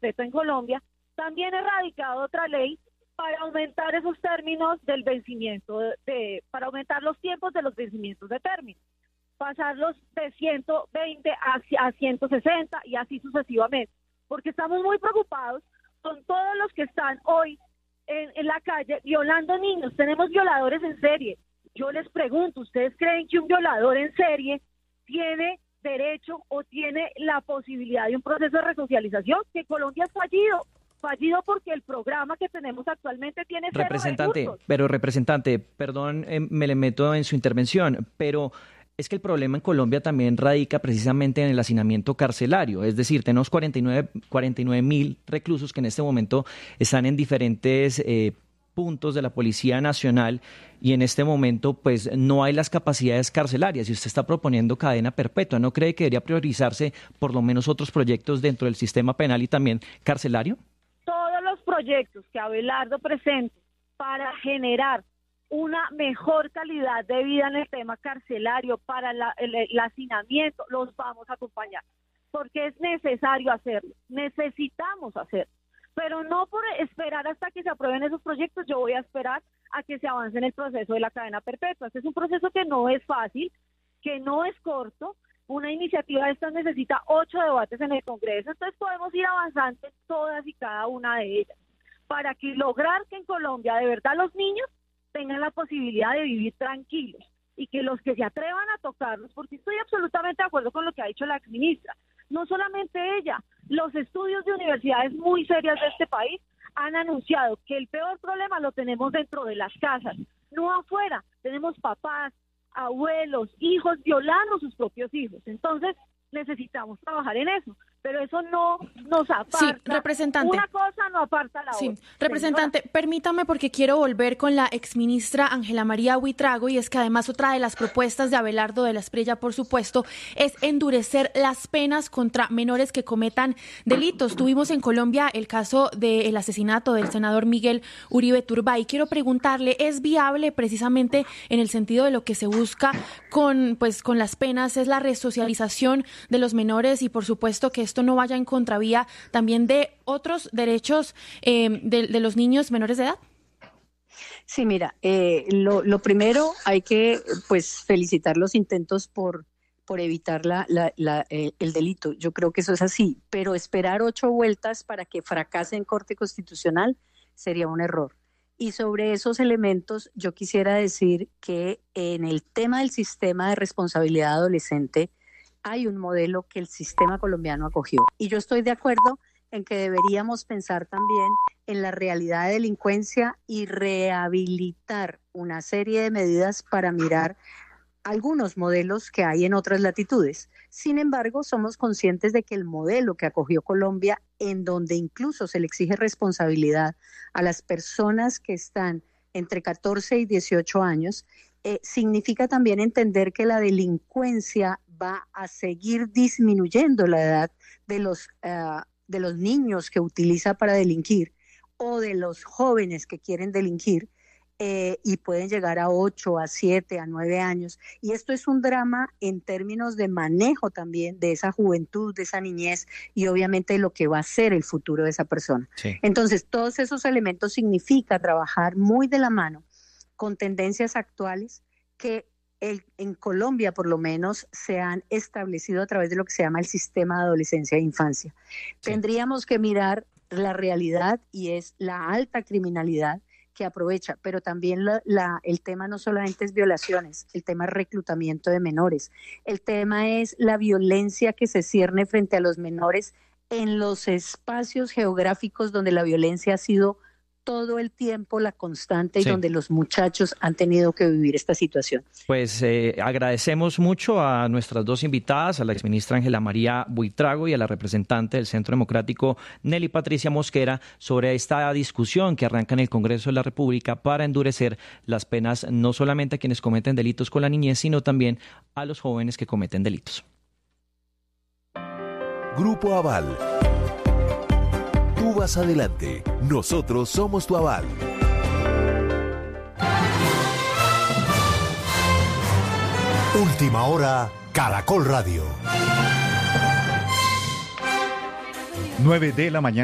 perpetua en Colombia, también he radicado otra ley para aumentar esos términos del vencimiento, para aumentar los tiempos de los vencimientos de término, pasarlos de 120 a 160 y así sucesivamente, porque estamos muy preocupados con todos los que están hoy en la calle violando niños. Tenemos violadores en serie. Yo les pregunto, ¿ustedes creen que un violador en serie tiene derecho o tiene la posibilidad de un proceso de resocialización? Que Colombia es fallido porque el programa que tenemos actualmente tiene cero recursos. Representante, perdón, me le meto en su intervención, pero es que el problema en Colombia también radica precisamente en el hacinamiento carcelario, es decir, tenemos 49.000 reclusos que en este momento están en diferentes puntos de la Policía Nacional y en este momento pues no hay las capacidades carcelarias y usted está proponiendo cadena perpetua. ¿No cree que debería priorizarse por lo menos otros proyectos dentro del sistema penal y también carcelario? Todos los proyectos que Abelardo presente para generar una mejor calidad de vida en el tema carcelario, para el hacinamiento, los vamos a acompañar, porque es necesario hacerlo, necesitamos hacerlo, pero no por esperar hasta que se aprueben esos proyectos. Yo voy a esperar a que se avance en el proceso de la cadena perpetua. Este es un proceso que no es fácil, que no es corto. Una iniciativa de estas necesita 8 debates en el Congreso, entonces podemos ir avanzando en todas y cada una de ellas, para que lograr que en Colombia de verdad los niños tengan la posibilidad de vivir tranquilos y que los que se atrevan a tocarlos, porque estoy absolutamente de acuerdo con lo que ha dicho la exministra, no solamente ella, los estudios de universidades muy serias de este país han anunciado que el peor problema lo tenemos dentro de las casas, no afuera. Tenemos papás, abuelos, hijos violando a sus propios hijos, entonces necesitamos trabajar en eso, pero eso no nos aparta. Sí, representante. Una cosa no aparta la otra. Sí, representante, permítame porque quiero volver con la exministra Ángela María Buitrago, y es que además otra de las propuestas de Abelardo de la Espriella, por supuesto, es endurecer las penas contra menores que cometan delitos. Tuvimos en Colombia el caso del asesinato del senador Miguel Uribe Turbay. Quiero preguntarle, ¿es viable precisamente en el sentido de lo que se busca con las penas, es la resocialización de los menores y por supuesto que esto no vaya en contravía también de otros derechos de los niños menores de edad? Sí, mira, lo primero hay que felicitar los intentos por evitar el delito. Yo creo que eso es así, pero esperar 8 vueltas para que fracase en Corte Constitucional sería un error. Y sobre esos elementos yo quisiera decir que en el tema del sistema de responsabilidad adolescente hay un modelo que el sistema colombiano acogió. Y yo estoy de acuerdo en que deberíamos pensar también en la realidad de delincuencia y rehabilitar una serie de medidas para mirar algunos modelos que hay en otras latitudes. Sin embargo, somos conscientes de que el modelo que acogió Colombia, en donde incluso se le exige responsabilidad a las personas que están entre 14 y 18 años, significa también entender que la delincuencia va a seguir disminuyendo la edad de los niños que utiliza para delinquir o de los jóvenes que quieren delinquir, y pueden llegar a 8, a 7, a 9 años. Y esto es un drama en términos de manejo también de esa juventud, de esa niñez y obviamente de lo que va a ser el futuro de esa persona. Sí. Entonces, todos esos elementos significa trabajar muy de la mano con tendencias actuales que en Colombia por lo menos se han establecido a través de lo que se llama el sistema de adolescencia e infancia. Sí. Tendríamos que mirar la realidad y es la alta criminalidad que aprovecha, pero también el tema no solamente es violaciones, el tema es reclutamiento de menores, el tema es la violencia que se cierne frente a los menores en los espacios geográficos donde la violencia ha sido todo el tiempo la constante y donde los muchachos han tenido que vivir esta situación. Pues agradecemos mucho a nuestras dos invitadas, a la exministra Ángela María Buitrago y a la representante del Centro Democrático Nelly Patricia Mosquera sobre esta discusión que arranca en el Congreso de la República para endurecer las penas no solamente a quienes cometen delitos con la niñez, sino también a los jóvenes que cometen delitos. Grupo Aval. Tú vas adelante, nosotros somos tu aval. Última hora, Caracol Radio. 9 de la mañana.